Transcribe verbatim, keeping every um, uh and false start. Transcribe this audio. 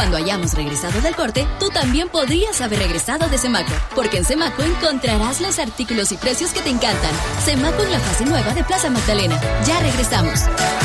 Cuando hayamos regresado del corte, tú también podrías haber regresado de Semaco, porque en Semaco encontrarás los artículos y precios que te encantan. Semaco en la fase nueva de Plaza Magdalena. Ya regresamos.